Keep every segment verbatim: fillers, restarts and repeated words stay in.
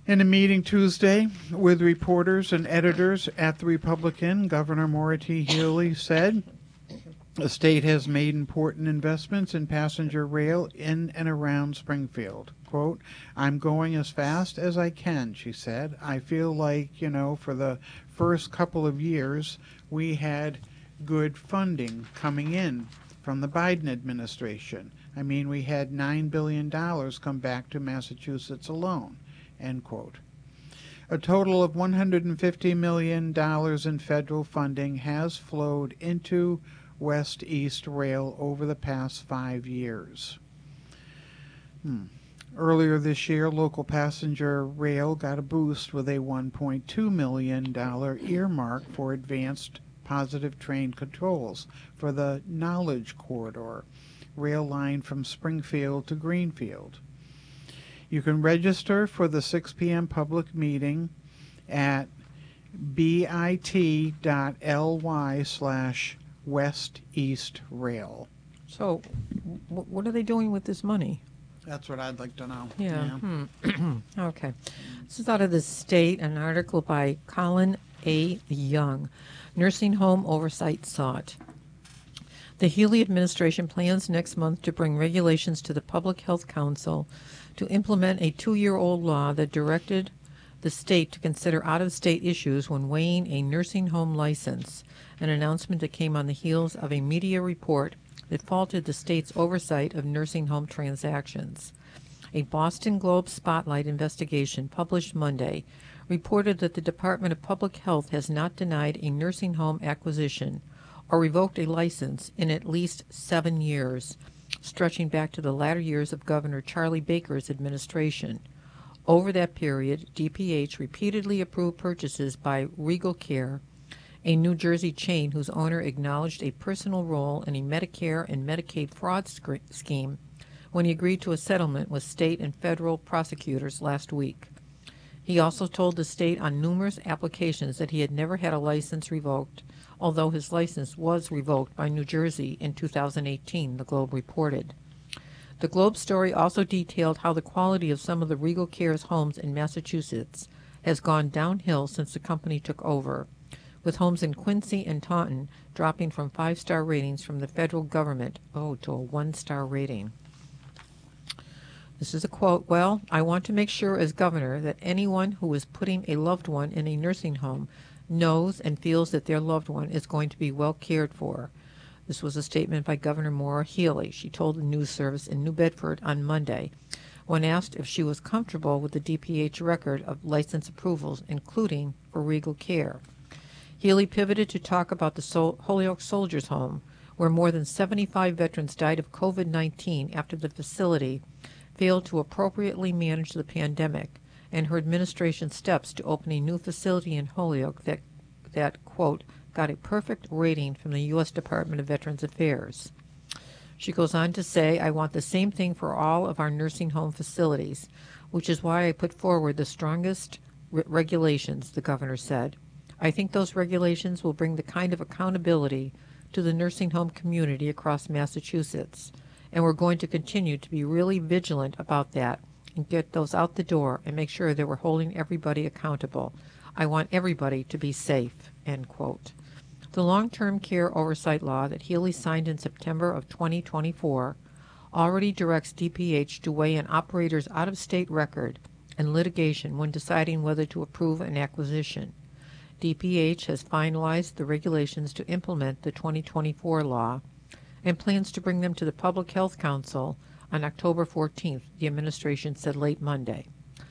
In a meeting Tuesday with reporters and editors at the Republican, Governor Maura T. Healey said the state has made important investments in passenger rail in and around Springfield. Quote, I'm going as fast as I can, she said. I feel like, you know, for the first couple of years, we had good funding coming in from the Biden administration. I mean, we had nine billion dollars come back to Massachusetts alone, end quote. A total of one hundred fifty million dollars in federal funding has flowed into West East Rail over the past five years. Hmm. Earlier this year, local passenger rail got a boost with a one point two million dollars earmark for advanced positive train controls for the Knowledge Corridor rail line from Springfield to Greenfield. You can register for the six p.m. public meeting at bit.ly slash West East Rail. So, w- what are they doing with this money? That's what I'd like to know. Yeah. yeah. Hmm. Okay. This is out of the State, an article by Colin A. Young. Nursing home oversight sought. The Healey administration plans next month to bring regulations to the Public Health Council to implement a two-year-old law that directed the state to consider out-of-state issues when weighing a nursing home license, an announcement that came on the heels of a media report that faulted the state's oversight of nursing home transactions. A Boston Globe Spotlight investigation published Monday reported that the Department of Public Health has not denied a nursing home acquisition or revoked a license in at least seven years, stretching back to the latter years of Governor Charlie Baker's administration. Over that period, D P H repeatedly approved purchases by Regal Care, a New Jersey chain whose owner acknowledged a personal role in a Medicare and Medicaid fraud sc- scheme when he agreed to a settlement with state and federal prosecutors last week. He also told the state on numerous applications that he had never had a license revoked, although his license was revoked by New Jersey in two thousand eighteen, the Globe reported. The Globe story also detailed how the quality of some of the Regal Care's homes in Massachusetts has gone downhill since the company took over, with homes in Quincy and Taunton dropping from five-star ratings from the federal government, oh, to a one-star rating. This is a quote, well, I want to make sure as governor that anyone who is putting a loved one in a nursing home knows and feels that their loved one is going to be well cared for. This was a statement by Governor Maura Healey. She told the news service in New Bedford on Monday when asked if she was comfortable with the D P H record of license approvals, including for Regal Care. Healey pivoted to talk about the Sol- Holyoke Soldiers Home, where more than seventy-five veterans died of COVID nineteen after the facility failed to appropriately manage the pandemic, and her administration's steps to open a new facility in Holyoke that, that quote, got a perfect rating from the U S Department of Veterans Affairs. She goes on to say, I want the same thing for all of our nursing home facilities, which is why I put forward the strongest re- regulations, the governor said. I think those regulations will bring the kind of accountability to the nursing home community across Massachusetts, and we're going to continue to be really vigilant about that and get those out the door and make sure that we're holding everybody accountable. I want everybody to be safe, end quote. The long-term care oversight law that Healey signed in September of twenty twenty-four already directs D P H to weigh an operator's out-of-state record and litigation when deciding whether to approve an acquisition. D P H has finalized the regulations to implement the twenty twenty-four law and plans to bring them to the Public Health Council on October fourteenth, the administration said late Monday.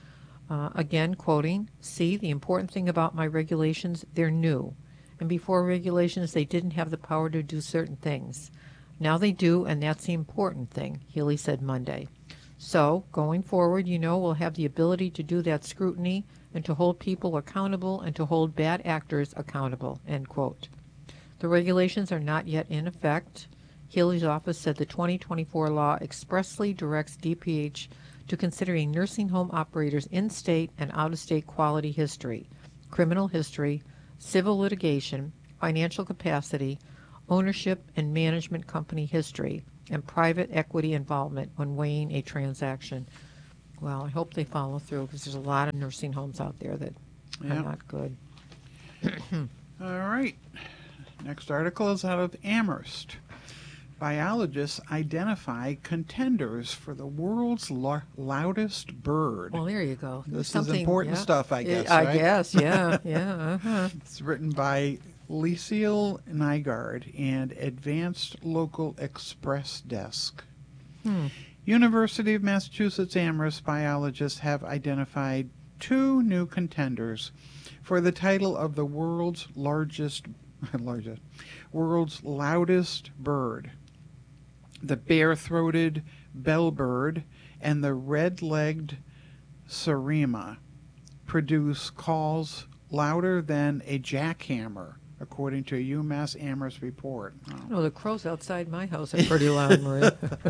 Uh, again, quoting, see, the important thing about my regulations, they're new. And before regulations, they didn't have the power to do certain things. Now they do, and that's the important thing, Healey said Monday. So, going forward, you know, we'll have the ability to do that scrutiny and to hold people accountable and to hold bad actors accountable, end quote. The regulations are not yet in effect. Healey's office said the twenty twenty-four law expressly directs D P H to consider a nursing home operator's in-state and out-of-state quality history, criminal history, civil litigation, financial capacity, ownership and management company history, and private equity involvement when weighing a transaction. well, I hope they follow through because there's a lot of nursing homes out there that Yeah. are not good. All right. Next article is out of Amherst. Biologists identify contenders for the world's lo- loudest bird. Well, there you go. This is Something- important yeah. stuff, I Yeah, guess, I right? guess, yeah, yeah. Uh-huh. It's written by Lucille Nygaard and Advanced Local Express Desk. Hmm. University of Massachusetts Amherst biologists have identified two new contenders for the title of the world's largest, largest world's loudest bird. The bare-throated bellbird and the red-legged Sarima produce calls louder than a jackhammer, according to a UMass Amherst report. Oh. Oh, the crows outside my house are pretty loud, Maria.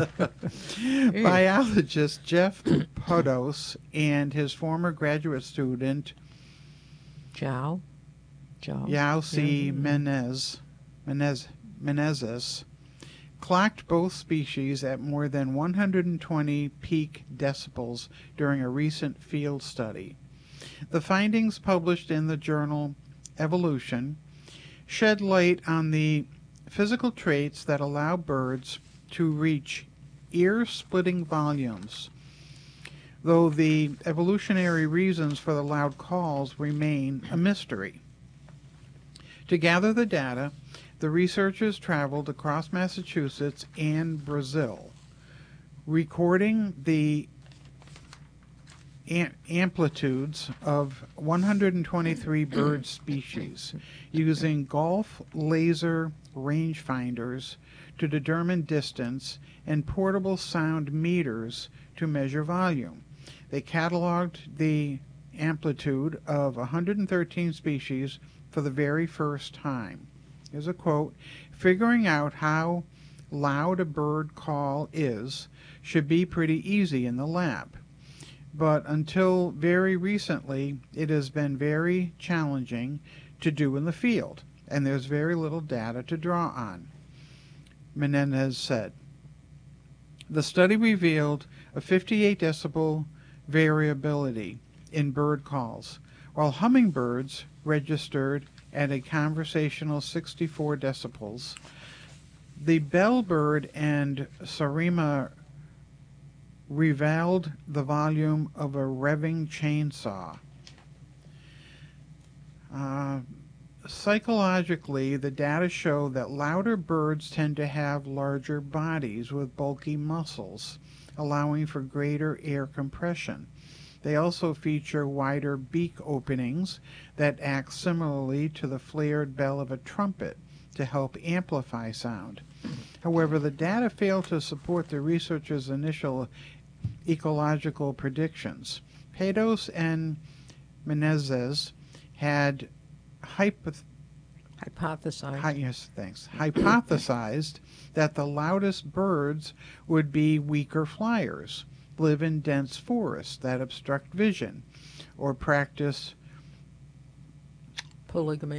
Biologist Jeff Podos and his former graduate student Jow? Jow? Yao C. Yeah. Menez, Menez, Menezes clocked both species at more than one hundred twenty peak decibels during a recent field study. The findings, published in the journal Evolution, shed light on the physical traits that allow birds to reach ear-splitting volumes, though the evolutionary reasons for the loud calls remain a mystery. To gather the data, the researchers traveled across Massachusetts and Brazil, recording the am- amplitudes of one hundred twenty-three bird species using golf laser rangefinders to determine distance and portable sound meters to measure volume. They cataloged the amplitude of one hundred thirteen species for the very first time. Here's a quote: "Figuring out how loud a bird call is should be pretty easy in the lab. But until very recently, it has been very challenging to do in the field, and there's very little data to draw on," Menendez said. The study revealed a fifty-eight decibel variability in bird calls, while hummingbirds registered at a conversational sixty-four decibels. The bellbird and Sarima revealed the volume of a revving chainsaw. Uh, psychologically, the data show that louder birds tend to have larger bodies with bulky muscles, allowing for greater air compression. They also feature wider beak openings that act similarly to the flared bell of a trumpet to help amplify sound. However, the data fail to support the researchers' initial ecological predictions. Pados and Menezes had hypoth- Hypothesized. Hi, yes, thanks. hypothesized that the loudest birds would be weaker flyers, live in dense forests that obstruct vision, or practice Polygamy.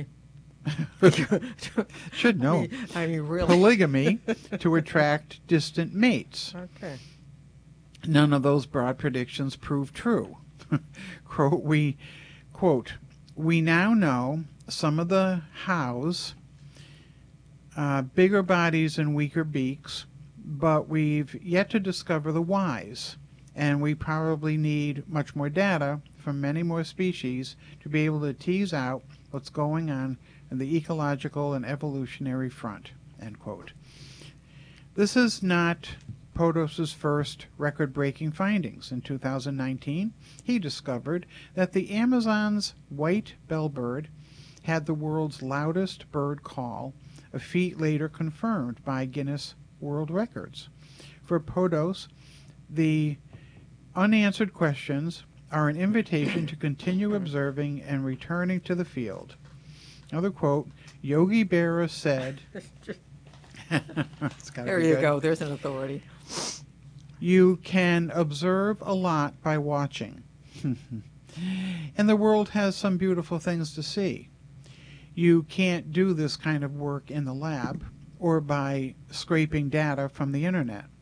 should know I mean, I mean, really. polygamy to attract distant mates. Okay. None of those broad predictions proved true. quote, we quote, "We now know some of the hows, uh, bigger bodies and weaker beaks, but we've yet to discover the whys, and we probably need much more data from many more species to be able to tease out what's going on in the ecological and evolutionary front," end quote. This is not Podos's first record-breaking findings. In two thousand nineteen, he discovered that the Amazon's white bellbird had the world's loudest bird call, a feat later confirmed by Guinness World Records. For Podos, the unanswered questions are an invitation to continue observing and returning to the field. Another quote, Yogi Berra said, it's gotta There be you good. go. There's an authority. "You can observe a lot by watching. And the world has some beautiful things to see. You can't do this kind of work in the lab or by scraping data from the internet.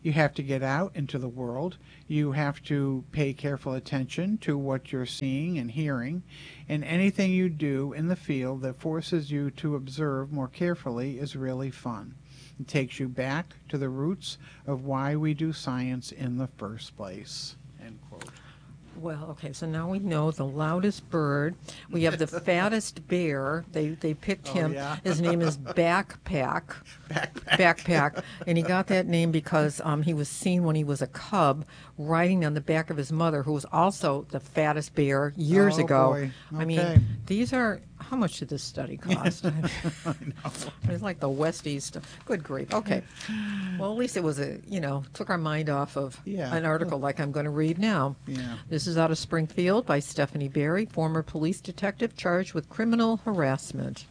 You have to get out into the world. You have to pay careful attention to what you're seeing and hearing. And anything you do in the field that forces you to observe more carefully is really fun. It takes you back to the roots of why we do science in the first place. End quote. Well, okay, so now we know the loudest bird. We have the fattest bear. They they picked Oh, him. yeah? His name is Backpack. Backpack. Backpack. And he got that name because um, he was seen when he was a cub riding on the back of his mother, who was also the fattest bear years Oh, ago. boy. I Okay. mean, these are, how much did this study cost? I know. It's like the Westies stuff. Good grief. Okay. Well, at least it was a, you know, took our mind off of Yeah. an article like I'm going to read now. Yeah. This is out of Springfield by Stephanie Berry, former police detective charged with criminal harassment.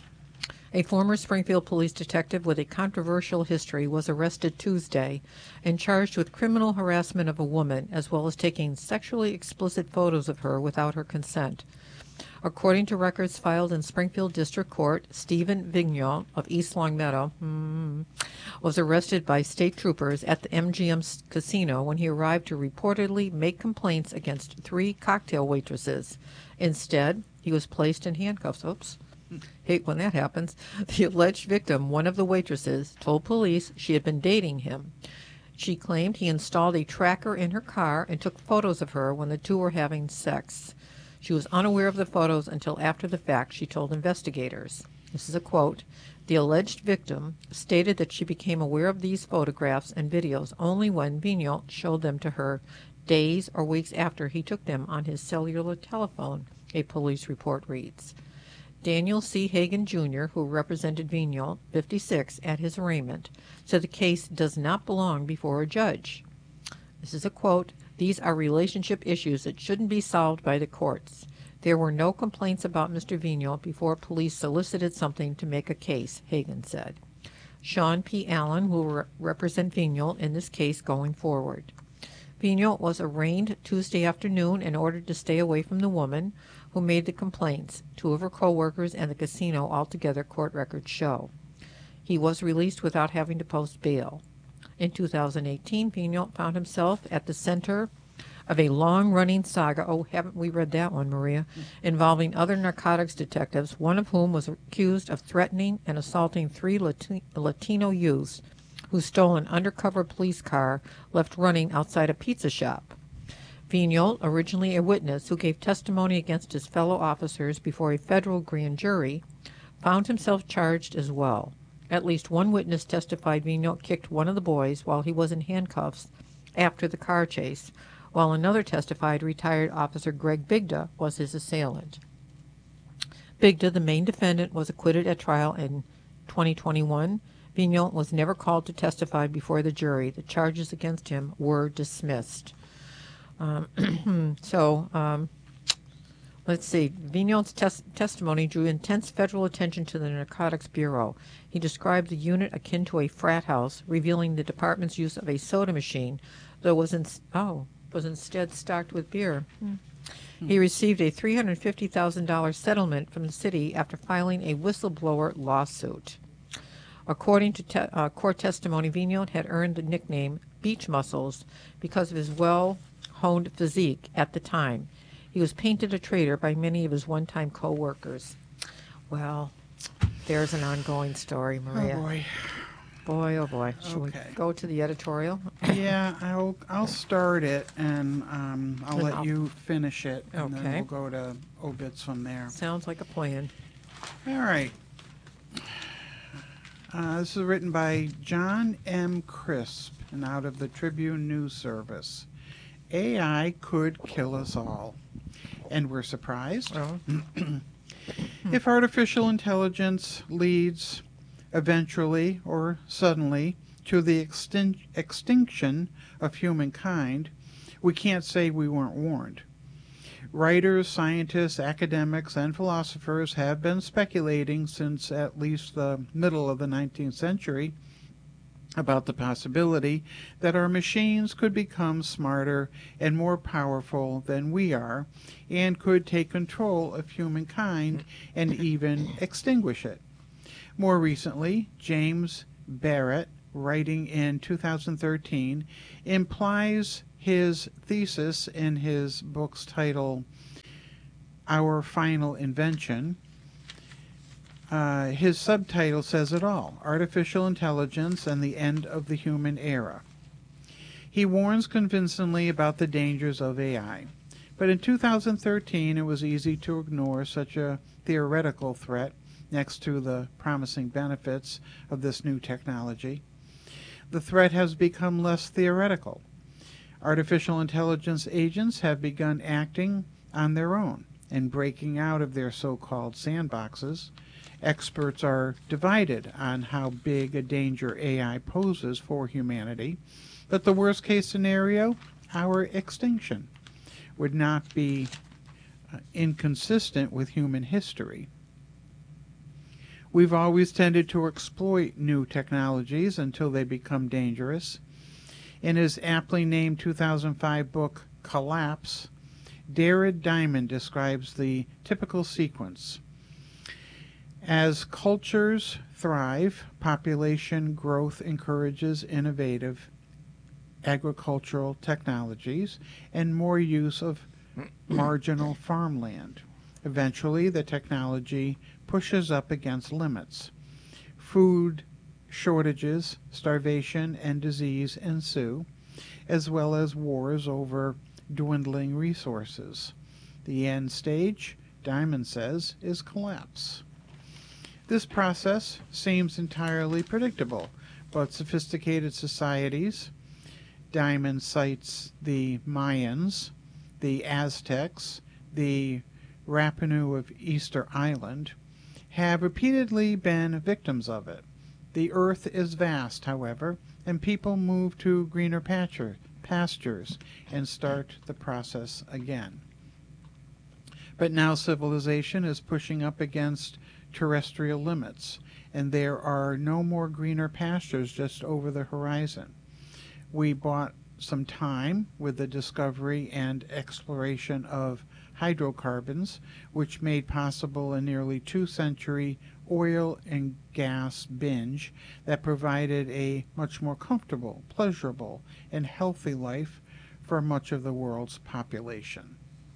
A former Springfield police detective with a controversial history was arrested Tuesday and charged with criminal harassment of a woman, as well as taking sexually explicit photos of her without her consent. According to records filed in Springfield District Court, Stephen Vigneault of East Longmeadow hmm, was arrested by state troopers at the M G M casino when he arrived to reportedly make complaints against three cocktail waitresses. Instead, he was placed in handcuffs. Oops. Hate when that happens. The alleged victim, one of the waitresses, told police she had been dating him. She claimed he installed a tracker in her car and took photos of her when the two were having sex. She was unaware of the photos until after the fact, she told investigators. This is a quote. The alleged victim stated that she became aware of these photographs and videos only when Vigneault showed them to her days or weeks after he took them on his cellular telephone, a police report reads. Daniel C. Hagan, Junior, who represented Vigneault, fifty-six, at his arraignment, said the case does not belong before a judge. This is a quote. These are relationship issues that shouldn't be solved by the courts. There were no complaints about Mister Vigneault before police solicited something to make a case, Hagan said. Sean P. Allen will re- represent Vigneault in this case going forward. Vigneault was arraigned Tuesday afternoon and ordered to stay away from the woman who made the complaints, two of her co-workers and the casino altogether, court records show. He was released without having to post bail. In two thousand eighteen, Vigneault found himself at the center of a long-running saga, oh, haven't we read that one, Maria, involving other narcotics detectives, one of whom was accused of threatening and assaulting three Lati- Latino youths who stole an undercover police car left running outside a pizza shop. Vigneault, originally a witness who gave testimony against his fellow officers before a federal grand jury, found himself charged as well. At least one witness testified Vigneault kicked one of the boys while he was in handcuffs after the car chase, while another testified retired Officer Greg Bigda was his assailant. Bigda, the main defendant, was acquitted at trial in twenty twenty-one. Vigneault was never called to testify before the jury. The charges against him were dismissed. Um, so, um, let's see. Vigneault's tes- testimony drew intense federal attention to the Narcotics Bureau. He described the unit akin to a frat house, revealing the department's use of a soda machine, though was in- oh was instead stocked with beer. Hmm. He received a three hundred fifty thousand dollars settlement from the city after filing a whistleblower lawsuit. According to te- uh, court testimony, Vigneault had earned the nickname Beach Muscles because of his well-honed physique at the time. He was painted a traitor by many of his one-time co-workers. Well, there's an ongoing story, Maria. Oh, boy. Boy, oh boy. Shall Okay. we go to the editorial? Yeah, I'll I'll start it, and um, I'll And let I'll- you finish it, and then Okay. we'll go to obits from there. Sounds like a plan. All right. Uh, this is written by John M. Crisp and out of the Tribune News Service. A I could kill us all. And we're surprised. Oh. If artificial intelligence leads eventually or suddenly to the extin- extinction of humankind, we can't say we weren't warned. Writers, scientists, academics, and philosophers have been speculating since at least the middle of the nineteenth century about the possibility that our machines could become smarter and more powerful than we are and could take control of humankind and even extinguish it. More recently, James Barrett writing in two thousand thirteen, implies his thesis in his book's title, Our Final Invention. Uh, his subtitle says it all: Artificial Intelligence and the End of the Human Era. He warns convincingly about the dangers of A I. But in two thousand thirteen, it was easy to ignore such a theoretical threat next to the promising benefits of this new technology. The threat has become less theoretical. Artificial intelligence agents have begun acting on their own and breaking out of their so-called sandboxes. Experts are divided on how big a danger A I poses for humanity, but the worst-case scenario, our extinction, would not be uh, inconsistent with human history. We've always tended to exploit new technologies until they become dangerous. In his aptly named two thousand five book, Collapse, Jared Diamond describes the typical sequence. As cultures thrive, population growth encourages innovative agricultural technologies and more use of marginal farmland. Eventually, the technology pushes up against limits. Food shortages, starvation, and disease ensue, as well as wars over dwindling resources. The end stage, Diamond says, is collapse. This process seems entirely predictable, but sophisticated societies, Diamond cites the Mayans, the Aztecs, the Rapanu of Easter Island, have repeatedly been victims of it. The earth is vast, however, and people move to greener pasture, pastures and start the process again. But now civilization is pushing up against terrestrial limits, and there are no more greener pastures just over the horizon. We bought some time with the discovery and exploration of hydrocarbons, which made possible a nearly two-century oil and gas binge that provided a much more comfortable, pleasurable, and healthy life for much of the world's population.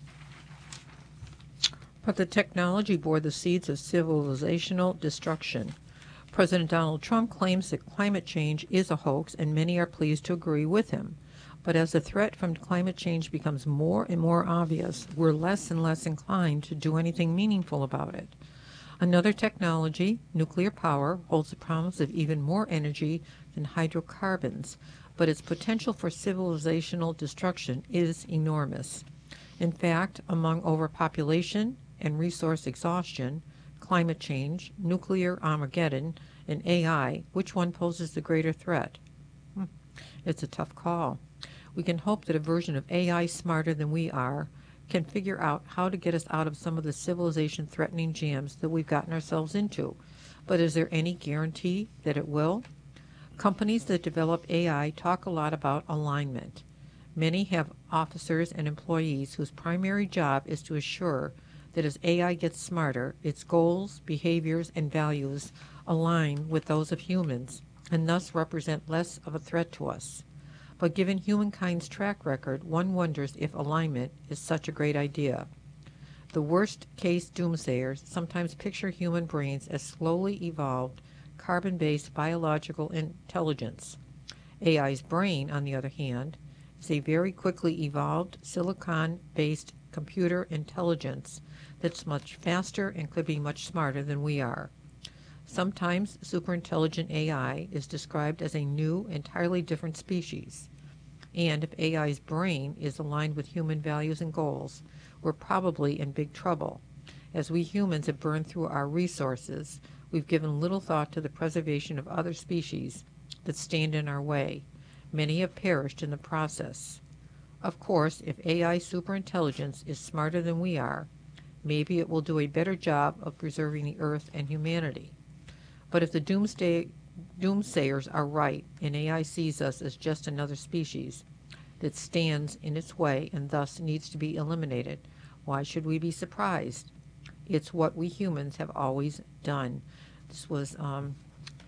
But the technology bore the seeds of civilizational destruction. President Donald Trump claims that climate change is a hoax, and many are pleased to agree with him. But as the threat from climate change becomes more and more obvious, we're less and less inclined to do anything meaningful about it. Another technology, nuclear power, holds the promise of even more energy than hydrocarbons, but its potential for civilizational destruction is enormous. In fact, among overpopulation and resource exhaustion, climate change, nuclear Armageddon, and A I, which one poses the greater threat? Hmm. It's a tough call. We can hope that a version of A I smarter than we are can figure out how to get us out of some of the civilization-threatening jams that we've gotten ourselves into. But is there any guarantee that it will? Companies that develop A I talk a lot about alignment. Many have officers and employees whose primary job is to assure that as A I gets smarter, its goals, behaviors, and values align with those of humans, and thus represent less of a threat to us. But given humankind's track record, one wonders if alignment is such a great idea. The worst-case doomsayers sometimes picture human brains as slowly evolved, carbon-based biological intelligence. A I's brain, on the other hand, is a very quickly evolved silicon-based computer intelligence that's much faster and could be much smarter than we are. Sometimes superintelligent A I is described as a new, entirely different species. And if A I's brain is aligned with human values and goals, we're probably in big trouble. As we humans have burned through our resources, we've given little thought to the preservation of other species that stand in our way. Many have perished in the process. Of course, if A I superintelligence is smarter than we are, maybe it will do a better job of preserving the Earth and humanity. But if the doomsday, doomsayers are right, and A I sees us as just another species that stands in its way and thus needs to be eliminated, why should we be surprised? It's what we humans have always done. This was um,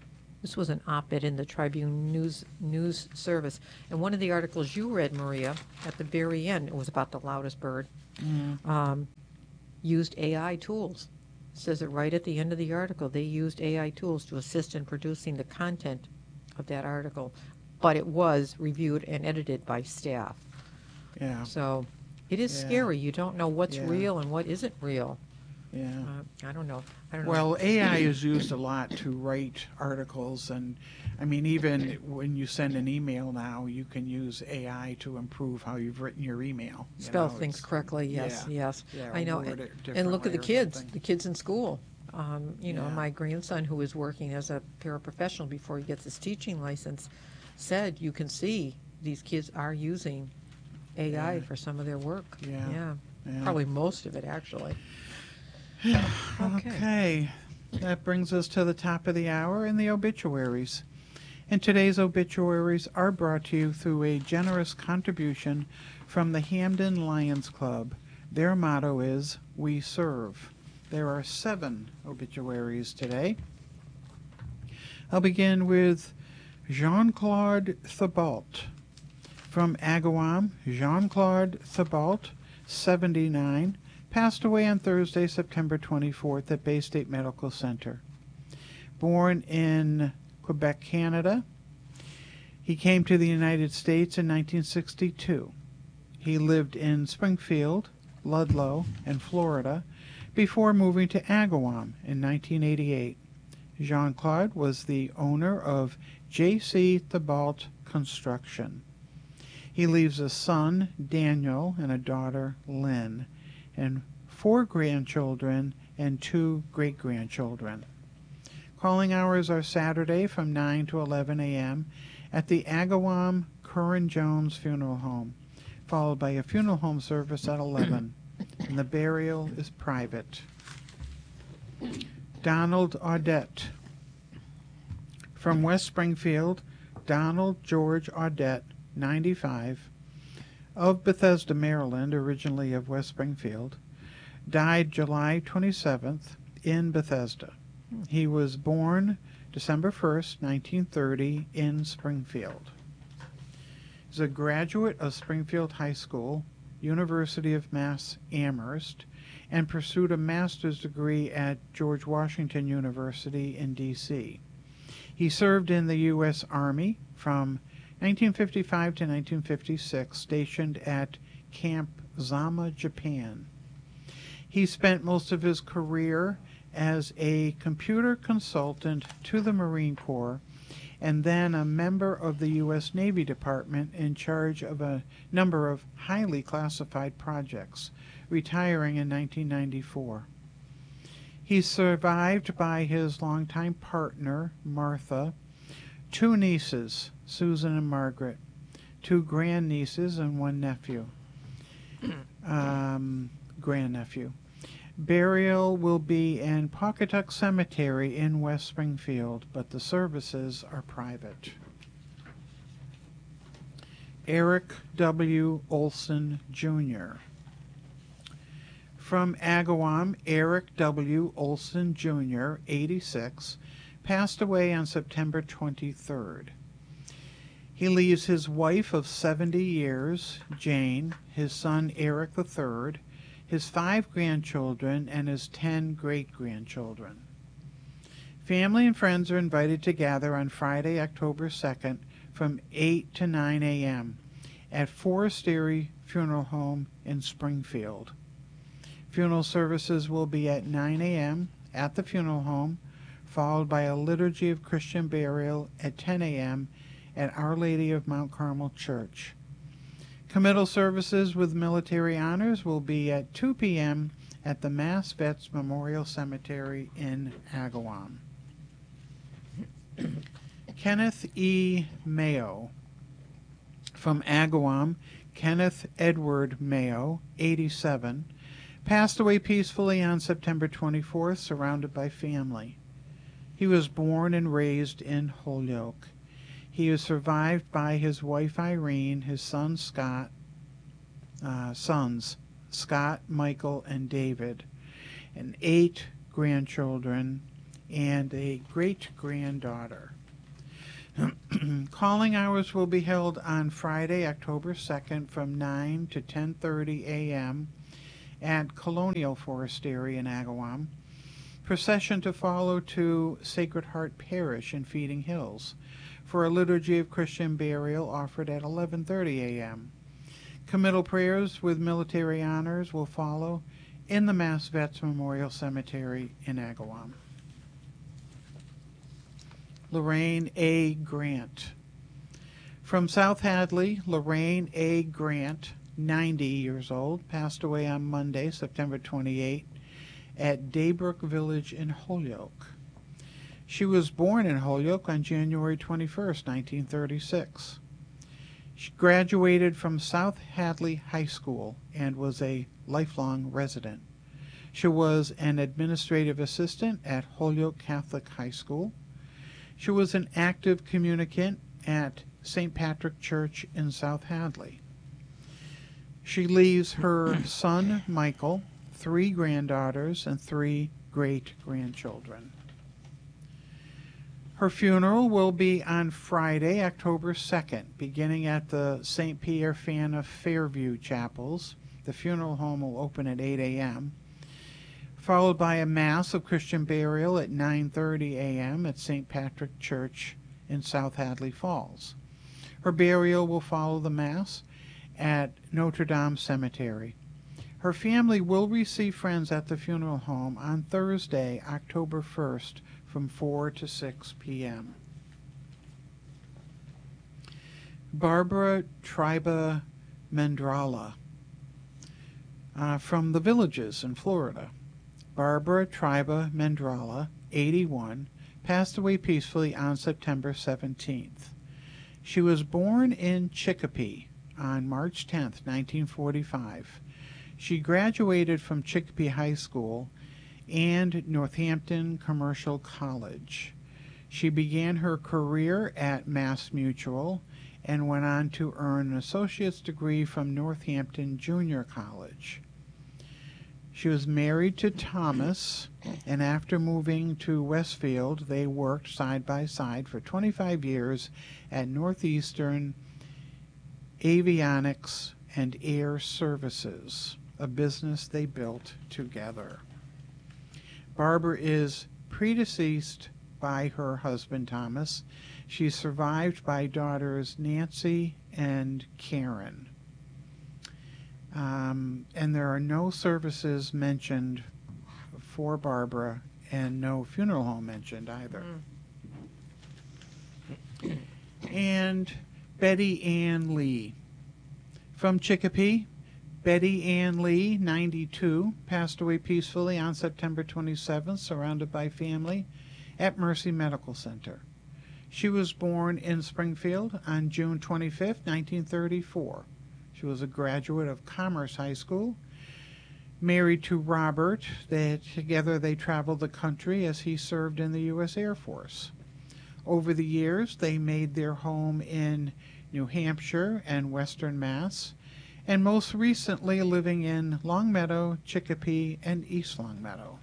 This was an op-ed in the Tribune News News Service. And one of the articles you read, Maria, at the very end, it was about the loudest bird, Mm. um, used A I tools. It says it right at the end of the article. They used A I tools to assist in producing the content of that article. But it was reviewed and edited by staff. Yeah. So it is Yeah. scary. You don't know what's Yeah. real and what isn't real. Yeah. Uh, I don't know. I don't know. Well, A I is used a lot to write articles, and I mean, even when you send an email now, you can use A I to improve how you've written your email. you Spell know, things it's- correctly. Yes, yeah. yes. Yeah, I know. word And, it and look at the differently or kids. something. The kids in school. Um, you know, Yeah. my grandson, who is working as a paraprofessional before he gets his teaching license, said you can see these kids are using A I Yeah. for some of their work. Yeah. Yeah. Yeah. Probably most of it, actually. Okay. That brings us to the top of the hour in the obituaries. And today's obituaries are brought to you through a generous contribution from the Hamden Lions Club. Their motto is, "We serve." There are seven obituaries today. I'll begin with Jean-Claude Thibault. From Agawam, Jean-Claude Thibault, seventy-nine, passed away on Thursday, September twenty-fourth at Bay State Medical Center. Born in Quebec, Canada, he came to the United States in nineteen sixty-two. He lived in Springfield, Ludlow, and Florida before moving to Agawam in nineteen eighty-eight. Jean-Claude was the owner of J C Thibault Construction. He leaves a son, Daniel, and a daughter, Lynn, and four grandchildren and two great-grandchildren. Calling hours are Saturday from nine to eleven a.m. at the Agawam Curran Jones Funeral Home, followed by a funeral home service at eleven, and the burial is private. Donald Audette. From West Springfield, Donald George Audette, ninety-five, of Bethesda, Maryland, originally of West Springfield, died July twenty-seventh in Bethesda. He was born December first, nineteen thirty, in Springfield. He's a graduate of Springfield High School, University of Mass Amherst, and pursued a master's degree at George Washington University in D C He served in the U S Army from nineteen fifty-five to nineteen fifty-six, stationed at Camp Zama, Japan. He spent most of his career as a computer consultant to the Marine Corps and then a member of the U S Navy Department in charge of a number of highly classified projects, retiring in nineteen ninety-four. He's survived by his longtime partner, Martha, two nieces, Susan and Margaret, two grandnieces, and one nephew, um, grandnephew. Burial will be in Pawcatuck Cemetery in West Springfield, but the services are private. Eric W. Olson, Junior From Agawam, Eric W. Olson, Junior, eighty-six, passed away on September twenty-third. He leaves his wife of seventy years, Jane, his son Eric the third, his five grandchildren, and his ten great-grandchildren. Family and friends are invited to gather on Friday, October second from eight to nine a.m. at Forest Erie Funeral Home in Springfield. Funeral services will be at nine a.m. at the funeral home, followed by a liturgy of Christian burial at ten a.m. at Our Lady of Mount Carmel Church. Committal services with military honors will be at two p.m. at the Mass Vets Memorial Cemetery in Agawam. Kenneth E. Mayo. From Agawam, Kenneth Edward Mayo, eighty-seven, passed away peacefully on September twenty-fourth, surrounded by family. He was born and raised in Holyoke. He is survived by his wife Irene, his son Scott, uh, sons Scott, Michael, and David, and eight grandchildren and a great-granddaughter. Calling hours will be held on Friday, October second from nine to ten thirty a.m. at Colonial Forestry in Agawam. Procession to follow to Sacred Heart Parish in Feeding Hills for a liturgy of Christian burial offered at eleven thirty a.m. Committal prayers with military honors will follow in the Mass Vets Memorial Cemetery in Agawam. Lorraine A. Grant. From South Hadley, Lorraine A. Grant, ninety years old, passed away on Monday, September twenty-eighth, at Daybrook Village in Holyoke. She was born in Holyoke on January twenty-first, nineteen thirty-six. She graduated from South Hadley High School and was a lifelong resident. She was an administrative assistant at Holyoke Catholic High School. She was an active communicant at Saint Patrick Church in South Hadley. She leaves her son, Michael, three granddaughters, and three great-grandchildren. Her funeral will be on Friday, October second, beginning at the Saint Pierre Fan of Fairview Chapels. The funeral home will open at eight a.m., followed by a Mass of Christian burial at nine thirty a.m. at Saint Patrick Church in South Hadley Falls. Her burial will follow the Mass at Notre Dame Cemetery. Her family will receive friends at the funeral home on Thursday, October first, from four to six p.m. Barbara Triba Mendrala, uh, from the Villages in Florida. Barbara Triba Mendrala, eighty-one, passed away peacefully on September seventeenth. She was born in Chicopee on March tenth, nineteen forty-five. She graduated from Chicopee High School and Northampton Commercial College. She began her career at Mass Mutual and went on to earn an associate's degree from Northampton Junior College. She was married to Thomas, and after moving to Westfield, they worked side by side for twenty-five years at Northeastern Avionics and Air Services, a business they built together. Barbara is predeceased by her husband, Thomas. She's survived by daughters Nancy and Karen. Um, and there are no services mentioned for Barbara and no funeral home mentioned either. Mm. And Betty Ann Lee. From Chicopee, Betty Ann Lee, ninety-two, passed away peacefully on September twenty-seventh, surrounded by family, at Mercy Medical Center. She was born in Springfield on June twenty-fifth, nineteen thirty-four. She was a graduate of Commerce High School, married to Robert. They, together they traveled the country as he served in the U S Air Force. Over the years, they made their home in New Hampshire and Western Mass, and most recently living in Longmeadow, Chicopee, and East Longmeadow.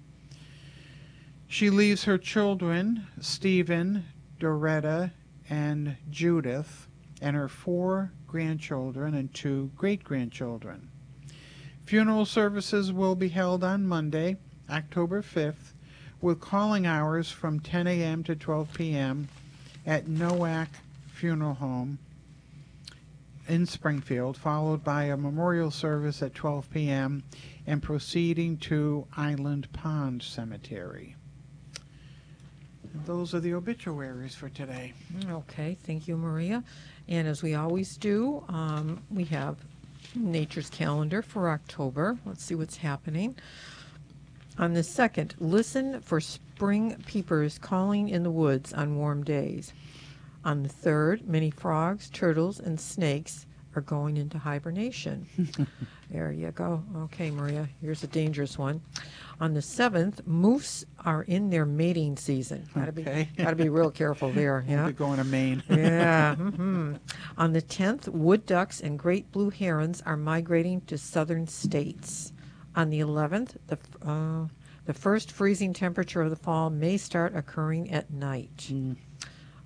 She leaves her children, Stephen, Doretta, and Judith, and her four grandchildren and two great-grandchildren. Funeral services will be held on Monday, October fifth, with calling hours from ten a.m. to twelve p.m. at Nowak Funeral Home in Springfield, followed by a memorial service at twelve p.m. and proceeding to Island Pond Cemetery. Those are the obituaries for today. Okay, thank you, Maria. And as we always do, um, we have Nature's Calendar for October. Let's see what's happening. On the second, listen for spring peepers calling in the woods on warm days. On the third, many frogs, turtles, and snakes are going into hibernation. There you go. Okay, Maria, here's a dangerous one. On the seventh, moose are in their mating season. Gotta Okay. be, gotta be real careful there. We'll Yeah. be going to Maine. Yeah. hmm On the tenth, wood ducks and great blue herons are migrating to southern states. On the eleventh, the uh, the first freezing temperature of the fall may start occurring at night. Mm.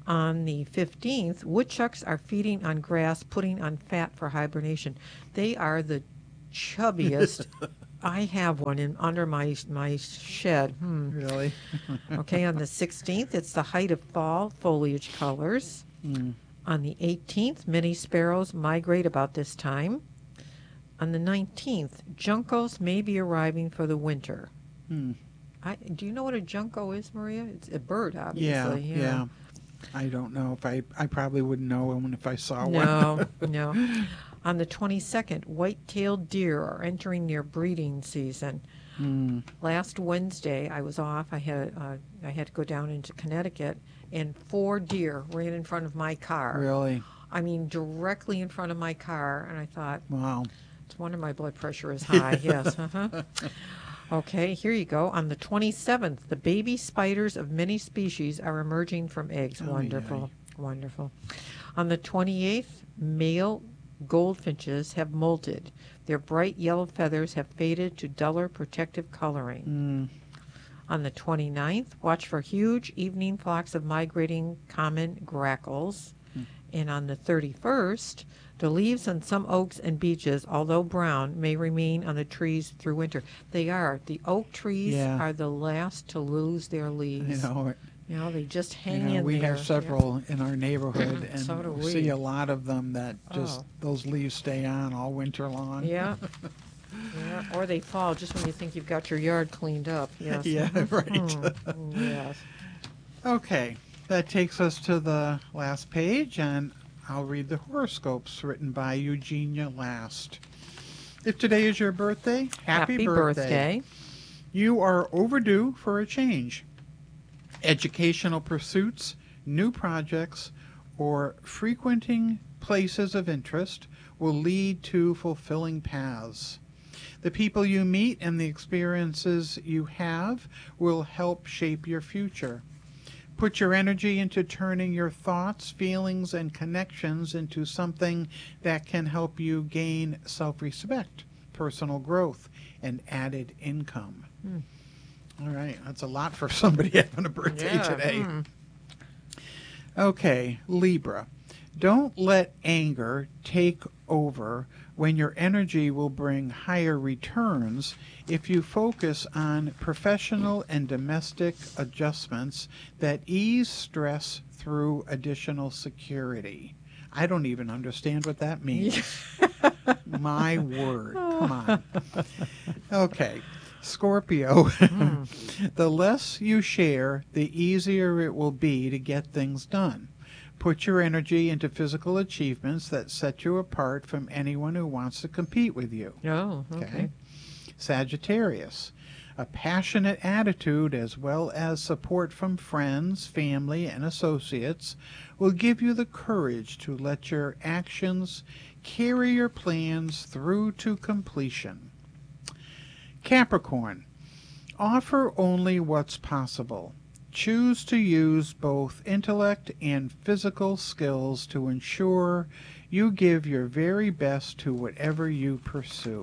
On the fifteenth, woodchucks are feeding on grass, putting on fat for hibernation. They are the chubbiest. I have one in under my my shed. Hmm. Really? Okay, on the sixteenth, it's the height of fall foliage colors. Mm. On the eighteenth, many sparrows migrate about this time. On the nineteenth, juncos may be arriving for the winter. Hmm. I, do you know what a junco is, Maria? It's a bird, Yeah, obviously. yeah. I don't know if I, I probably wouldn't know one if I saw one. No, no. On the twenty-second, white-tailed deer are entering their breeding season. Mm. Last Wednesday, I was off. I had uh, I had to go down into Connecticut, and four deer ran in front of my car. Really? I mean, directly in front of my car, and I thought, Wow. it's wonder my blood pressure is high. Yes. Uh-huh. Okay, here you go. On the twenty-seventh, the baby spiders of many species are emerging from eggs. Oh, Wonderful. Wonderful. On the twenty-eighth, male goldfinches have molted. Their bright yellow feathers have faded to duller protective coloring. Mm. On the twenty-ninth, watch for huge evening flocks of migrating common grackles. Mm. And on the thirty-first, the leaves on some oaks and beeches, although brown, may remain on the trees through winter. They are. The oak trees Yeah. are the last to lose their You leaves. know, You know, they just you hang know in we there. have several in our neighborhood, and So do we see we. a lot of them that just Oh. those leaves stay on all winter long. Yeah. Yeah. Or they fall just when you think you've got your yard cleaned up. Yes. Yeah, right. Mm, yes. Okay, that takes us to the last page, and I'll read the horoscopes written by Eugenia Last. If today is your birthday, happy, birthday. You are overdue for a change. Educational pursuits, new projects, or frequenting places of interest will lead to fulfilling paths. The people you meet and the experiences you have will help shape your future. Put your energy into turning your thoughts, feelings, and connections into something that can help you gain self-respect, personal growth, and added income. Hmm. All right, that's a lot for somebody having a birthday Yeah, today. hmm. Okay, Libra. Don't let anger take over when your energy will bring higher returns if you focus on professional and domestic adjustments that ease stress through additional security. I don't even understand what that means. My word. Come on. Okay. Scorpio. The less you share, the easier it will be to get things done. Put your energy into physical achievements that set you apart from anyone who wants to compete with you. Oh, okay. Okay. Sagittarius. A passionate attitude as well as support from friends, family, and associates will give you the courage to let your actions carry your plans through to completion. Capricorn. Offer only what's possible. Choose to use both intellect and physical skills to ensure you give your very best to whatever you pursue.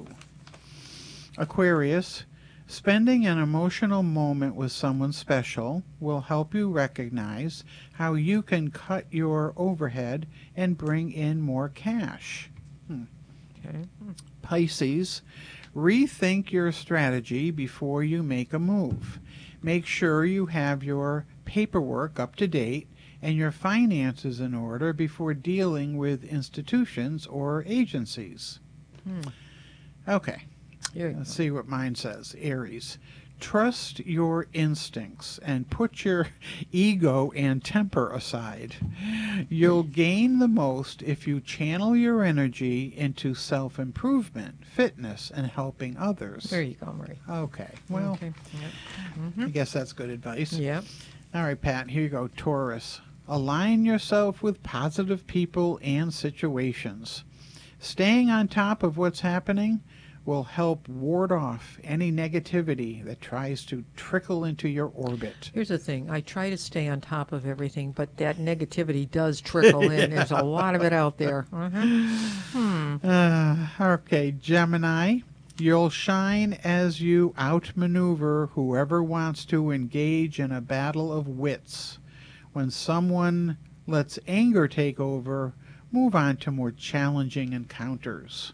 Aquarius. Spending an emotional moment with someone special will help you recognize how you can cut your overhead and bring in more cash. Hmm. Okay. Pisces. Rethink your strategy before you make a move. Make sure you have your paperwork up to date and your finances in order before dealing with institutions or agencies. Hmm. Okay, Here you let's go. see what mine says. Aries. Trust your instincts and put your ego and temper aside. You'll gain the most if you channel your energy into self-improvement, fitness, and helping others. There you go, Marie. Okay, well, Okay. I guess that's good advice. Yep. All right, Pat, here you go. Taurus. Align yourself with positive people and situations. Staying on top of what's happening will help ward off any negativity that tries to trickle into your orbit. Here's the thing. I try to stay on top of everything, but that negativity does trickle in. There's a lot of it out there. Uh-huh. Hmm. Uh, okay, Gemini. You'll shine as you outmaneuver whoever wants to engage in a battle of wits. When someone lets anger take over, move on to more challenging encounters.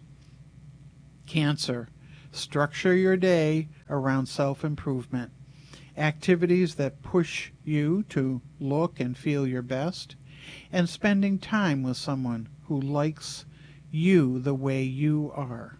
Cancer. Structure your day around self-improvement. Activities that push you to look and feel your best, and spending time with someone who likes you the way you are.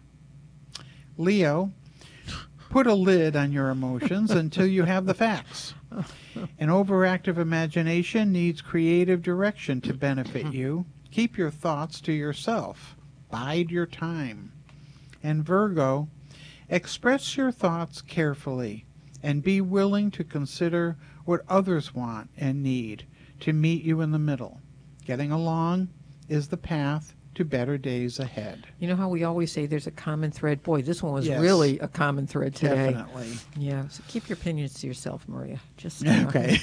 Leo. Put a lid on your emotions until you have the facts. An overactive imagination needs creative direction to benefit you. Keep your thoughts to yourself. Bide your time. And Virgo, express your thoughts carefully and be willing to consider what others want and need to meet you in the middle. Getting along is the path to better days ahead. You know how we always say there's a common thread? Boy, this one was Yes. really a common thread today. Definitely. Yeah, so keep your opinions to yourself, Maria. Just uh, Okay.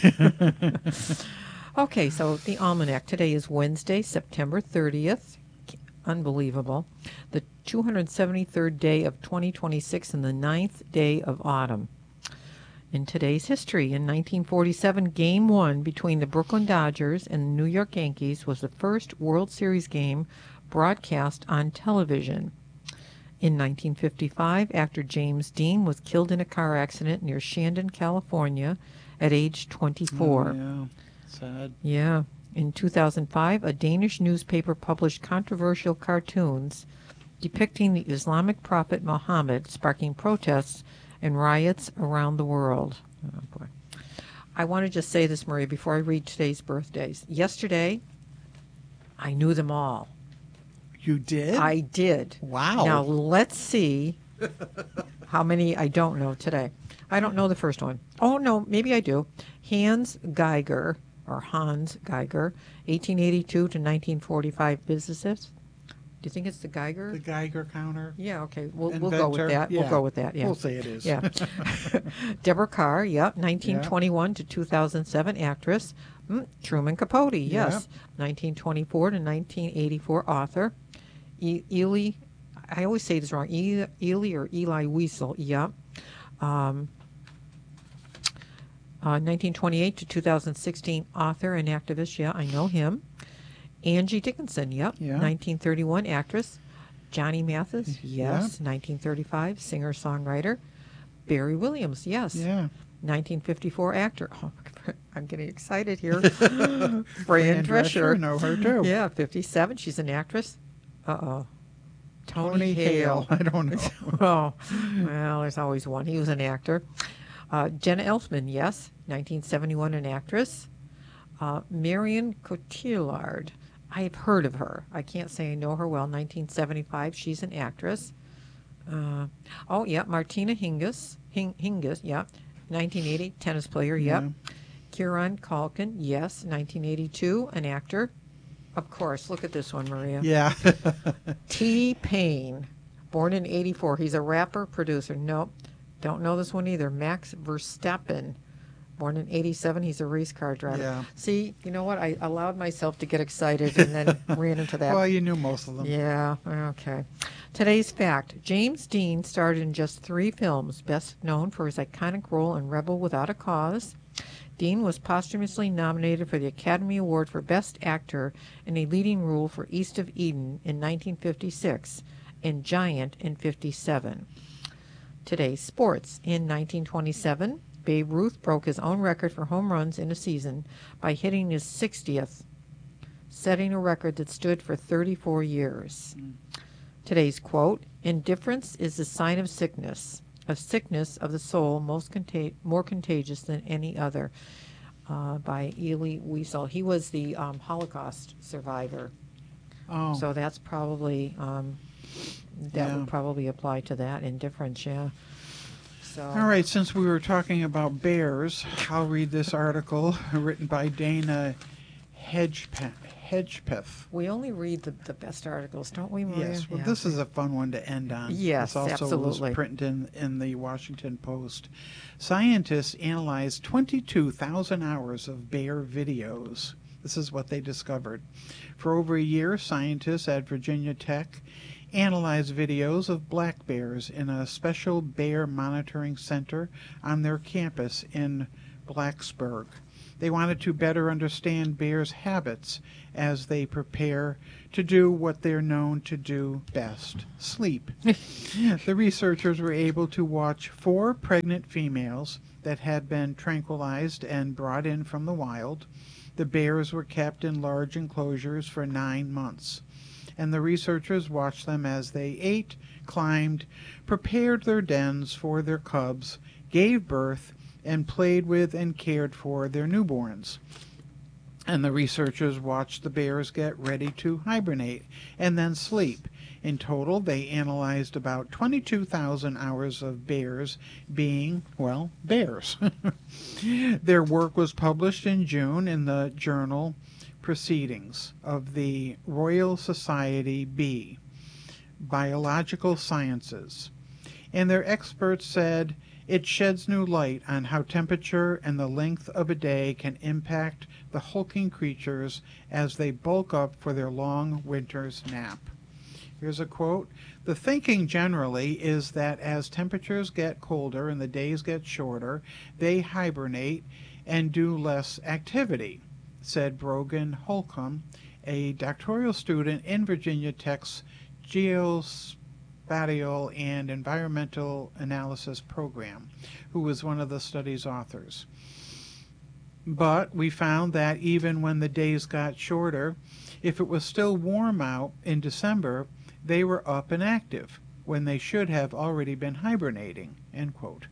Okay, so the almanac today is Wednesday, September thirtieth. Unbelievable. The two hundred seventy-third day of twenty twenty-six and the ninth day of autumn. In today's history, in nineteen forty-seven, Game one between the Brooklyn Dodgers and the New York Yankees was the first World Series game broadcast on television. In nineteen fifty-five, actor James Dean was killed in a car accident near Shandon, California, at age twenty-four. Oh, yeah. Sad. Yeah. In two thousand five, a Danish newspaper published controversial cartoons depicting the Islamic prophet Muhammad, sparking protests and riots around the world. Oh, boy. I want to just say this, Maria, before I read today's birthdays. Yesterday, I knew them all. You did? I did. Wow. Now, let's see how many I don't know today. I don't know the first one. Oh, no, maybe I do. Hans Geiger, or Hans Geiger, eighteen eighty-two to nineteen forty-five physicist. Do you think it's the Geiger? The Geiger counter. Yeah, okay. We'll, we'll go with Inventor? that. We'll Yeah. go with that, yeah. We'll say it is. Yeah. Deborah Carr, yep, nineteen twenty-one to two thousand seven actress. Mm, Truman Capote, yes, nineteen twenty-four to nineteen eighty-four author. E- Ely, I always say this wrong, e- Ely or Eli Wiesel, yep. Um, uh, nineteen twenty-eight to two thousand sixteen author and activist, yeah, I know him. Angie Dickinson, yep, Yeah. nineteen thirty-one actress. Johnny Mathis, Yeah. yes, nineteen thirty-five singer-songwriter. Barry Williams, yes, Yeah. nineteen fifty-four actor. Oh, I'm getting excited here. Fran Fran Drescher, Drescher, know her too. yeah, fifty-seven. She's an actress. Uh-oh. Tony, Tony Hale. Hale. I don't know. Oh, well, there's always one. He was an actor. Uh, Jenna Elfman, yes, nineteen seventy-one, an actress. Uh, Marion Cotillard, I've heard of her. I can't say I know her well. nineteen seventy-five, she's an actress. Uh, oh, yeah, Martina Hingis, Hing, Hingis, yeah, nineteen eighty, tennis player, yep. Yeah. Kieran Culkin, yes, nineteen eighty-two, an actor. Of course, look at this one, Maria. Yeah. T-Pain, born in eighty-four. He's a rapper, producer. Nope, don't know this one either. Max Verstappen, born in eighty-seven. He's a race car driver. Yeah. See, you know what? I allowed myself to get excited and then ran into that. Well, you knew most of them. Yeah, okay. Today's fact. James Dean starred in just three films, best known for his iconic role in Rebel Without a Cause. Dean was posthumously nominated for the Academy Award for Best Actor in a leading role for East of Eden in nineteen fifty-six and Giant in fifty-seven. Today's sports. In nineteen twenty-seven, Babe Ruth broke his own record for home runs in a season by hitting his sixtieth, setting a record that stood for thirty-four years. Today's quote, indifference is the sign of sickness, a sickness of the soul most contag- more contagious than any other, uh, by Elie Wiesel. He was the um, Holocaust survivor, Oh. so that's probably, um, that Yeah. would probably apply to that, indifference, yeah. So, All right, since we were talking about bears, I'll read this article written by Dana Hedgepeth. Hedgepeth. we only read the, the best articles, don't we, Maria? Yes, well, Yeah. this is a fun one to end on. Yes, this also absolutely. was printed in, in the Washington Post. Scientists analyzed twenty-two thousand hours of bear videos. This is what they discovered. For over a year, scientists at Virginia Tech analyzed videos of black bears in a special bear monitoring center on their campus in Blacksburg. They wanted to better understand bears' habits as they prepare to do what they're known to do best, sleep. The researchers were able to watch four pregnant females that had been tranquilized and brought in from the wild. The bears were kept in large enclosures for nine months, and the researchers watched them as they ate, climbed, prepared their dens for their cubs, gave birth, and played with and cared for their newborns. And the researchers watched the bears get ready to hibernate and then sleep. In total, they analyzed about twenty-two thousand hours of bears being, well, bears. Their work was published in June in the journal Proceedings of the Royal Society B, Biological Sciences. And their experts said it sheds new light on how temperature and the length of a day can impact the hulking creatures as they bulk up for their long winter's nap. Here's a quote. The thinking generally is that as temperatures get colder and the days get shorter, they hibernate and do less activity, said Brogan Holcomb, a doctoral student in Virginia Tech's Geospatial and Environmental Analysis program, who was one of the study's authors. But we found that even when the days got shorter, if it was still warm out in December, they were up and active when they should have already been hibernating, end quote.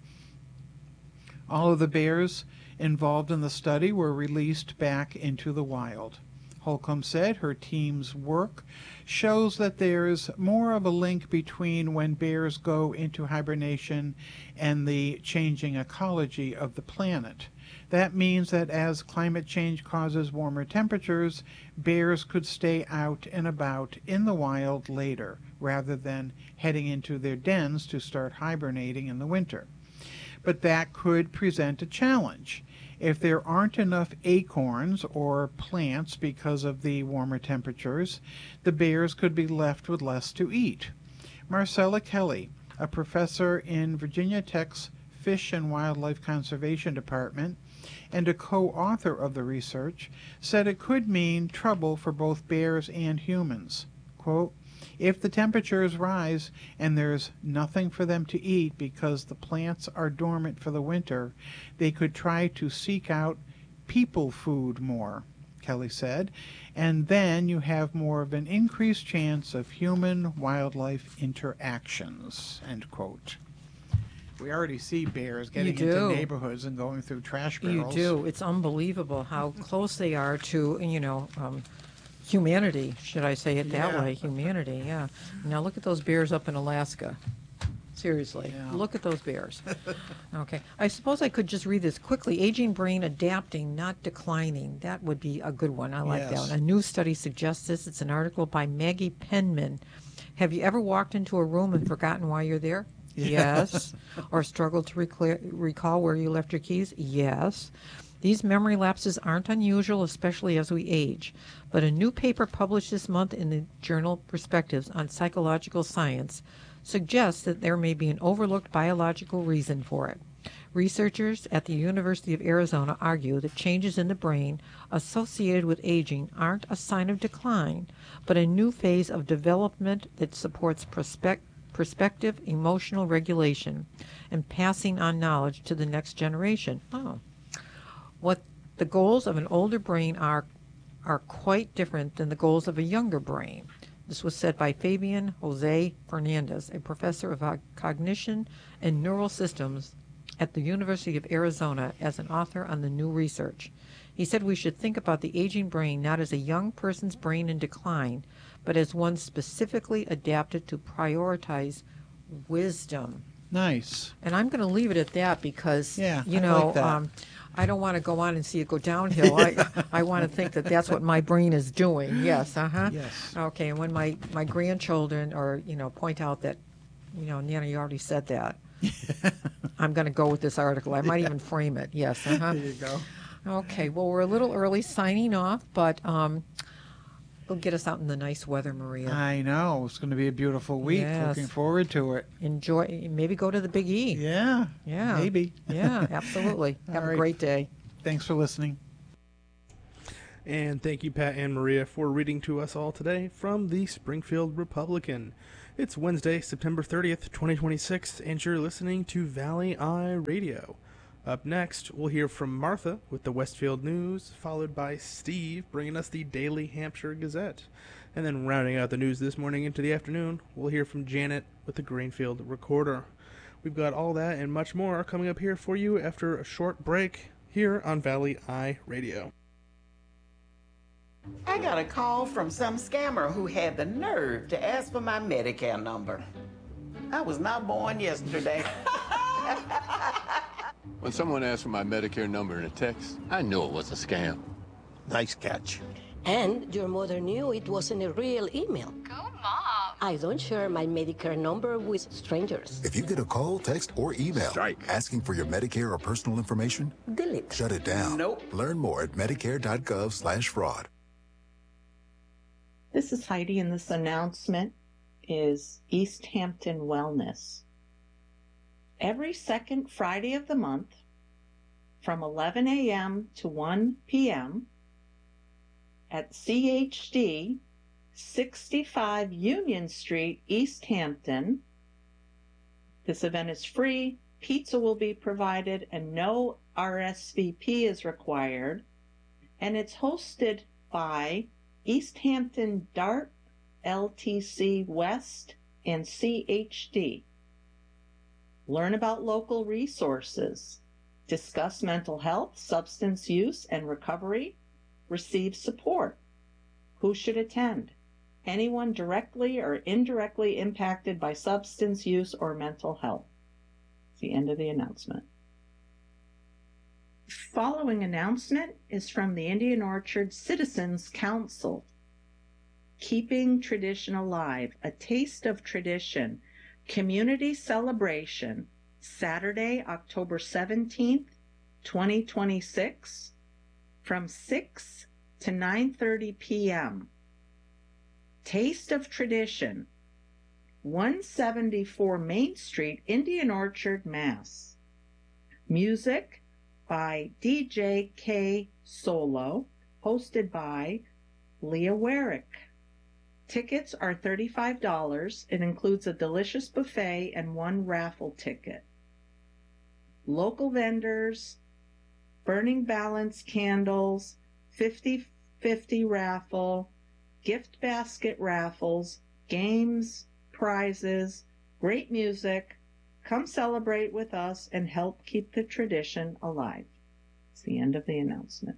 All of the bears involved in the study were released back into the wild. Holcomb said her team's work shows that there's more of a link between when bears go into hibernation and the changing ecology of the planet. That means that as climate change causes warmer temperatures, bears could stay out and about in the wild later, rather than heading into their dens to start hibernating in the winter. But that could present a challenge. If there aren't enough acorns or plants because of the warmer temperatures, the bears could be left with less to eat. Marcella Kelly, a professor in Virginia Tech's Fish and Wildlife Conservation Department and a co-author of the research, said it could mean trouble for both bears and humans. Quote, if the temperatures rise and there's nothing for them to eat because the plants are dormant for the winter, they could try to seek out people food more, Kelly said, and then you have more of an increased chance of human-wildlife interactions, end quote. We already see bears getting into neighborhoods and going through trash barrels. You do. It's unbelievable how close they are to, you know, um, humanity, should I say it that Yeah. way? Humanity, yeah. Now look at those bears up in Alaska. Seriously, Yeah. look at those bears. Okay, I suppose I could just read this quickly. Aging brain adapting, not declining. That would be a good one. I like Yes. that one. A new study suggests this. It's an article by Maggie Penman. Have you ever walked into a room and forgotten why you're there? Yes. Or struggled to recla- recall where you left your keys? Yes. These memory lapses aren't unusual, especially as we age. But a new paper published this month in the journal Perspectives on Psychological Science suggests that there may be an overlooked biological reason for it. Researchers at the University of Arizona argue that changes in the brain associated with aging aren't a sign of decline, but a new phase of development that supports prospect perspective, emotional regulation, and passing on knowledge to the next generation. Oh. What the goals of an older brain are are quite different than the goals of a younger brain. This was said by Fabian Jose Fernandez, a professor of cognition and neural systems at the University of Arizona, as an author on the new research. He said we should think about the aging brain not as a young person's brain in decline, but as one specifically adapted to prioritize wisdom. Nice. And I'm going to leave it at that because, Yeah, you I know, like that. um, I don't want to go on and see it go downhill. I, I want to think that that's what my brain is doing. Yes, uh-huh. Yes. Okay, and when my, my grandchildren or, you know, point out that, you know, Nana, you already said that, I'm going to go with this article. I might Yeah. even frame it. Yes, uh-huh. There you go. Okay, well, we're a little early signing off, but um, Go get us out in the nice weather, Maria. I know. It's going to be a beautiful week. Yes. Looking forward to it. Enjoy. Maybe go to the Big E. Yeah. Yeah. Maybe. Yeah, absolutely. Have All a right. great day. Thanks for listening. And thank you, Pat and Maria, for reading to us all today from the Springfield Republican. It's Wednesday, September thirtieth, twenty twenty-six, and you're listening to Valley Eye Radio. Up next, we'll hear from Martha with the Westfield News, followed by Steve bringing us the Daily Hampshire Gazette. And then rounding out the news this morning into the afternoon, we'll hear from Janet with the Greenfield Recorder. We've got all that and much more coming up here for you after a short break here on Valley Eye Radio. I got a call from some scammer who had the nerve to ask for my Medicare number. I was not born yesterday. When someone asked for my Medicare number in a text, I knew it was a scam. Nice catch. And your mother knew it wasn't a real email. Go, Mom. I don't share my Medicare number with strangers. If you get a call, text, or email Strike. asking for your Medicare or personal information, Delete. shut it down. Nope. Learn more at medicare.gov slash fraud. This is Heidi, and this announcement is East Hampton Wellness. Every second Friday of the month, from eleven a.m. to one p.m. at C H D, sixty-five Union Street, East Hampton. This event is free, pizza will be provided, and no R S V P is required. And it's hosted by East Hampton DART, L T C West, and C H D. Learn about local resources, discuss mental health, substance use, and recovery, receive support. Who should attend? Anyone directly or indirectly impacted by substance use or mental health. It's the end of the announcement. Following announcement is from the Indian Orchard Citizens Council. Keeping Tradition Alive, a taste of tradition, community celebration, Saturday, October seventeenth, twenty twenty-six, from six to nine thirty p.m. Taste of Tradition, one seventy-four Main Street, Indian Orchard, Mass. Music by D J K Solo, hosted by Leah Warwick. Tickets are thirty-five dollars. It includes a delicious buffet and one raffle ticket. Local vendors, burning balance candles, fifty fifty raffle, gift basket raffles, games, prizes, great music. Come celebrate with us and help keep the tradition alive. It's the end of the announcement.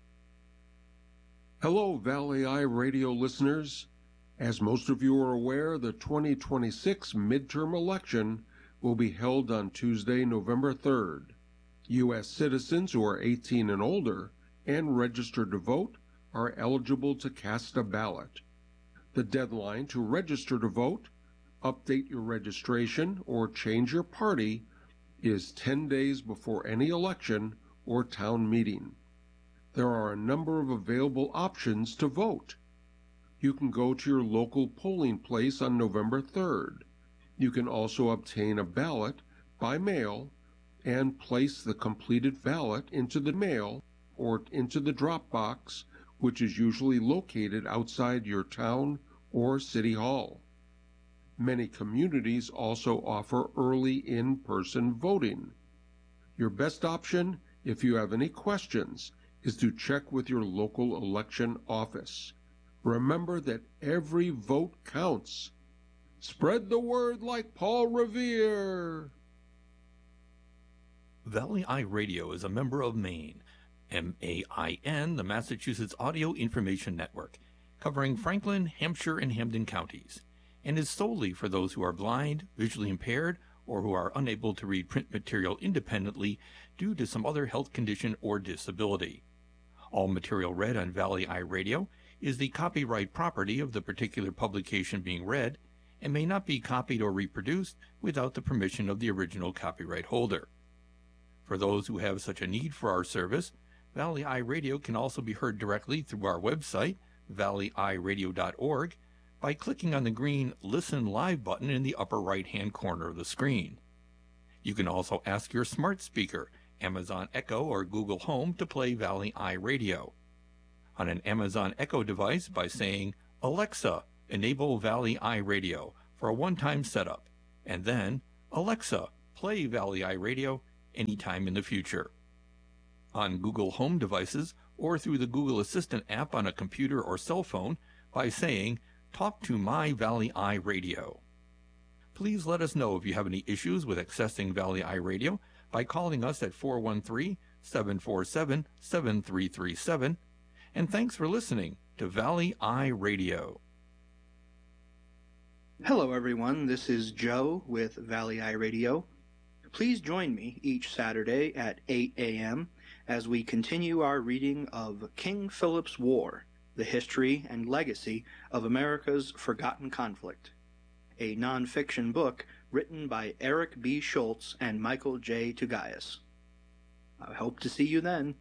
Hello, Valley Eye Radio listeners. As most of you are aware, the twenty twenty-six midterm election will be held on Tuesday, November third. U S citizens who are eighteen and older and registered to vote are eligible to cast a ballot. The deadline to register to vote, update your registration, or change your party is ten days before any election or town meeting. There are a number of available options to vote. You can go to your local polling place on November third. You can also obtain a ballot by mail and place the completed ballot into the mail or into the drop box, which is usually located outside your town or city hall. Many communities also offer early in-person voting. Your best option, if you have any questions, is to check with your local election office. Remember that every vote counts. Spread the word like Paul Revere. Valley Eye Radio is a member of MAIN, M A I N, the Massachusetts Audio Information Network, covering Franklin, Hampshire, and Hampden counties, and is solely for those who are blind, visually impaired, or who are unable to read print material independently due to some other health condition or disability. All material read on Valley Eye Radio is the copyright property of the particular publication being read and may not be copied or reproduced without the permission of the original copyright holder. For those who have such a need for our service, Valley Eye Radio can also be heard directly through our website, valley i radio dot org by clicking on the green Listen Live button in the upper right-hand corner of the screen. You can also ask your smart speaker, Amazon Echo or Google Home, to play Valley I Radio. On an Amazon Echo device by saying, "Alexa, enable Valley I Radio" for a one-time setup, and then, "Alexa, play Valley I Radio" anytime in the future. On Google Home devices or through the Google Assistant app on a computer or cell phone by saying, "Talk to my Valley I Radio." Please let us know if you have any issues with accessing Valley I Radio by calling us at four one three, seven four seven, seven three three seven. And thanks for listening to Valley I Radio. Hello everyone, this is Joe with Valley I Radio. Please join me each Saturday at eight a.m. as we continue our reading of King Philip's War, the history and legacy of America's forgotten conflict, a nonfiction book written by Eric B. Schultz and Michael J. Tugayas. I hope to see you then.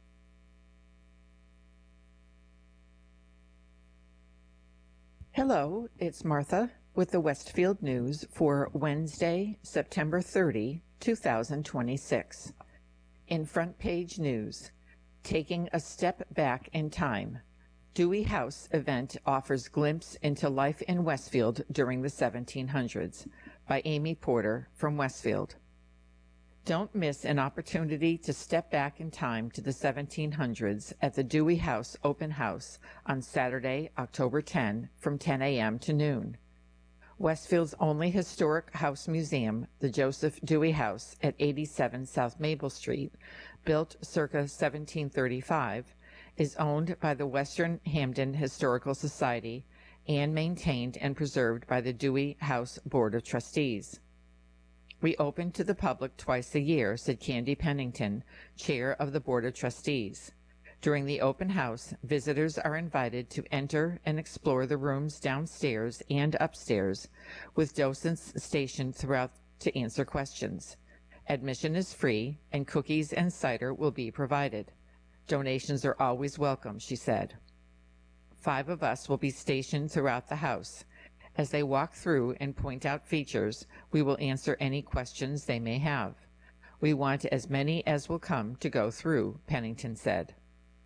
Hello, it's Martha with the Westfield News for Wednesday, September thirtieth, two thousand twenty-six. In front page news, taking a step back in time. Dewey House event offers glimpse into life in Westfield during the seventeen hundreds by Amy Porter from Westfield. Don't miss an opportunity to step back in time to the seventeen hundreds at the Dewey House Open House on Saturday, October tenth from ten a.m. to noon. Westfield's only historic house museum, the Joseph Dewey House at eighty-seven South Maple Street, built circa seventeen thirty-five, is owned by the Western Hamden Historical Society and maintained and preserved by the Dewey House Board of Trustees. We open to the public twice a year, said Candy Pennington, chair of the Board of Trustees. During the open house, visitors are invited to enter and explore the rooms downstairs and upstairs, with docents stationed throughout to answer questions. Admission is free, and cookies and cider will be provided. Donations are always welcome, she said. Five of us will be stationed throughout the house. As they walk through and point out features, we will answer any questions they may have. We want as many as will come to go through, Pennington said.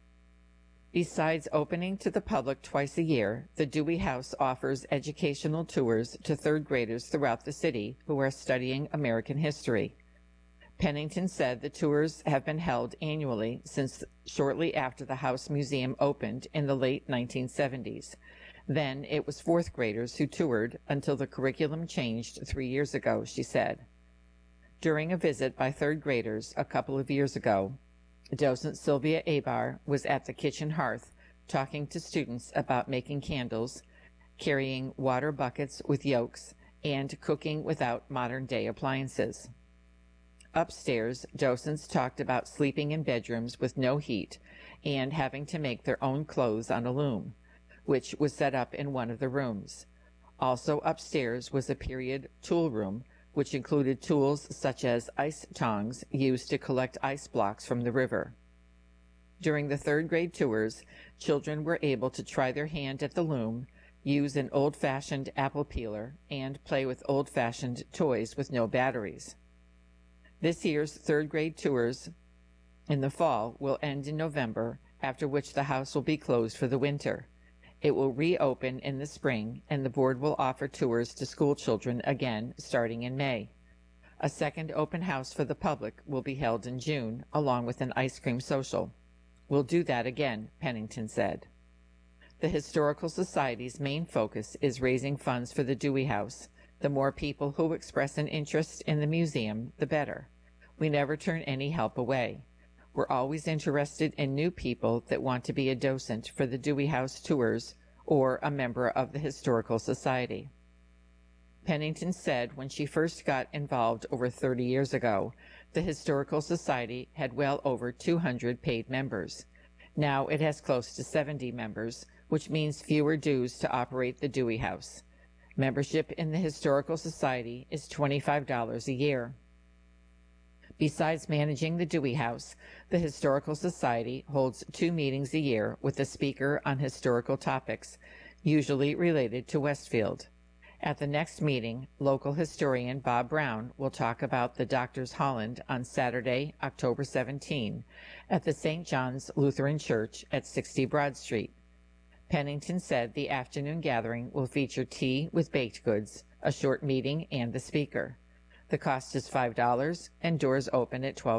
Besides opening to the public twice a year, the Dewey House offers educational tours to third graders throughout the city who are studying American history. Pennington said the tours have been held annually since shortly after the House Museum opened in the late nineteen seventies. Then it was fourth graders who toured until the curriculum changed three years ago, she said. During a visit by third graders a couple of years ago, docent Sylvia Abar was at the kitchen hearth talking to students about making candles, carrying water buckets with yolks, and cooking without modern-day appliances. Upstairs, docents talked about sleeping in bedrooms with no heat and having to make their own clothes on a loom, which was set up in one of the rooms. Also upstairs was a period tool room, which included tools such as ice tongs used to collect ice blocks from the river. During the third grade tours, children were able to try their hand at the loom, use an old-fashioned apple peeler, and play with old-fashioned toys with no batteries. This year's third grade tours in the fall will end in November, after which the house will be closed for the winter. It will reopen in the spring, and the board will offer tours to school children again starting in May. A second open house for the public will be held in June, along with an ice cream social. We'll do that again, Pennington said. The Historical Society's main focus is raising funds for the Dewey House. The more people who express an interest in the museum, the better. We never turn any help away. We're always interested in new people that want to be a docent for the Dewey House tours or a member of the Historical Society. Pennington said when she first got involved over thirty years ago, the Historical Society had well over two hundred paid members. Now it has close to seventy members, which means fewer dues to operate the Dewey House. Membership in the Historical Society is twenty-five dollars a year. Besides managing the Dewey House, the Historical Society holds two meetings a year with a speaker on historical topics, usually related to Westfield. At the next meeting, local historian Bob Brown will talk about the Doctors Holland on Saturday, October seventeenth, at the Saint John's Lutheran Church at sixty Broad Street. Pennington said the afternoon gathering will feature tea with baked goods, a short meeting, and the speaker. The cost is five dollars and doors open at twelve